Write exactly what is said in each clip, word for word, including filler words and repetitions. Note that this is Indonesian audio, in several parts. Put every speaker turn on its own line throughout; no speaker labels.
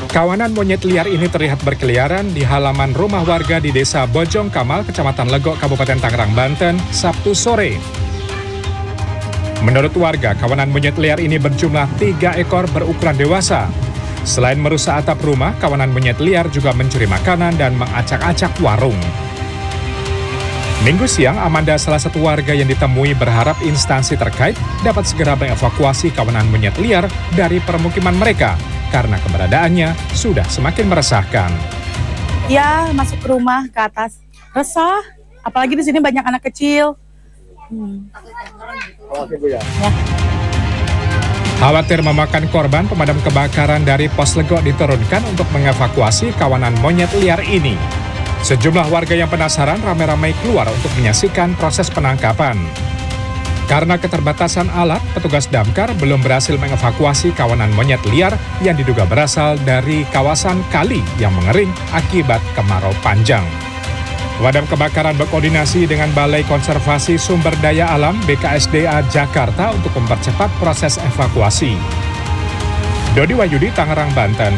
Kawanan monyet liar ini terlihat berkeliaran di halaman rumah warga di Desa Bojong Kamal, Kecamatan Legok, Kabupaten Tangerang, Banten, Sabtu sore. Menurut warga, kawanan monyet liar ini berjumlah tiga ekor berukuran dewasa. Selain merusak atap rumah, kawanan monyet liar juga mencuri makanan dan mengacak-acak warung. Minggu siang, Amanda, salah satu warga yang ditemui, berharap instansi terkait dapat segera mengevakuasi kawanan monyet liar dari permukiman mereka karena keberadaannya sudah semakin meresahkan.
Ya, masuk ke rumah ke atas, resah. Apalagi di sini banyak anak kecil. Hmm. Ya.
Khawatir memakan korban, pemadam kebakaran dari Pos Legok diturunkan untuk mengevakuasi kawanan monyet liar ini. Sejumlah warga yang penasaran ramai-ramai keluar untuk menyaksikan proses penangkapan. Karena keterbatasan alat, petugas damkar belum berhasil mengevakuasi kawanan monyet liar yang diduga berasal dari kawasan kali yang mengering akibat kemarau panjang. Pemadam kebakaran berkoordinasi dengan Balai Konservasi Sumber Daya Alam B K S D A Jakarta untuk mempercepat proses evakuasi. Dodi Wahyudi, Tangerang, Banten.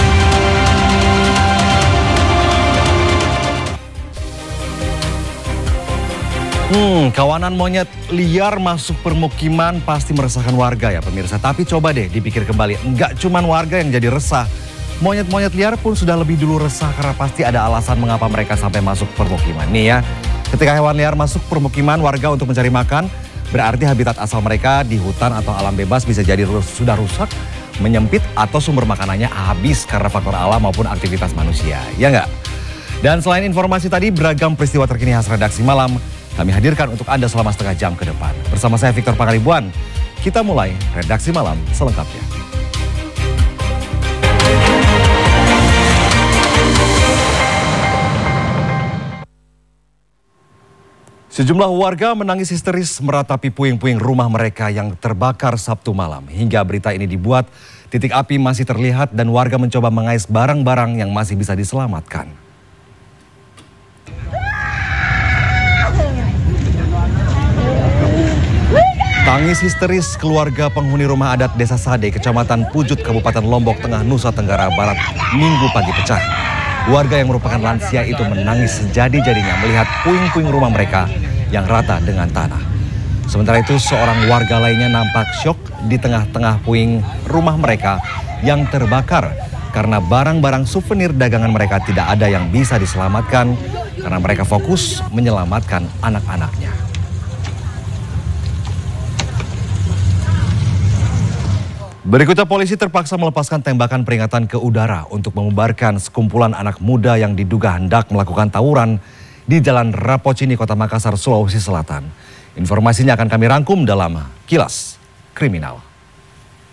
Hmm, kawanan monyet liar masuk permukiman pasti meresahkan warga ya pemirsa. Tapi coba deh dipikir kembali, enggak cuman warga yang jadi resah. Monyet-monyet liar pun sudah lebih dulu resah karena pasti ada alasan mengapa mereka sampai masuk permukiman. Nih ya, ketika hewan liar masuk permukiman warga untuk mencari makan, berarti habitat asal mereka di hutan atau alam bebas bisa jadi rus sudah rusak, menyempit atau sumber makanannya habis karena faktor alam maupun aktivitas manusia. Ya enggak? Dan selain informasi tadi, beragam peristiwa terkini khas redaksi malam kami hadirkan untuk Anda selama setengah jam ke depan. Bersama saya Victor Pangaribuan, kita mulai Redaksi Malam selengkapnya. Sejumlah warga menangis histeris meratapi puing-puing rumah mereka yang terbakar Sabtu malam. Hingga berita ini dibuat, titik api masih terlihat dan warga mencoba mengais barang-barang yang masih bisa diselamatkan. Tangis histeris keluarga penghuni rumah adat Desa Sade, Kecamatan Pujut, Kabupaten Lombok Tengah, Nusa Tenggara Barat, Minggu pagi pecah. Warga yang merupakan lansia itu menangis sejadi-jadinya melihat puing-puing rumah mereka yang rata dengan tanah. Sementara itu seorang warga lainnya nampak syok di tengah-tengah puing rumah mereka yang terbakar karena barang-barang souvenir dagangan mereka tidak ada yang bisa diselamatkan karena mereka fokus menyelamatkan anak-anaknya. Berikutnya, polisi terpaksa melepaskan tembakan peringatan ke udara untuk membubarkan sekumpulan anak muda yang diduga hendak melakukan tawuran di Jalan Rapocini, Kota Makassar, Sulawesi Selatan. Informasinya akan kami rangkum dalam Kilas Kriminal.